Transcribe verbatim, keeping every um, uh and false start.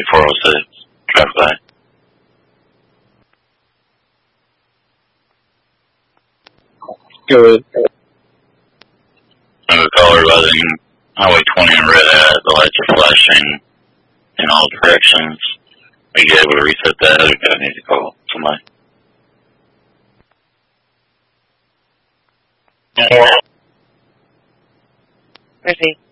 four oh six. Traffic light. Go ahead. I'm a caller riding Highway twenty in red hat. The lights are flashing in all directions. Are you able to reset that, or do I need to call somebody? Proceed.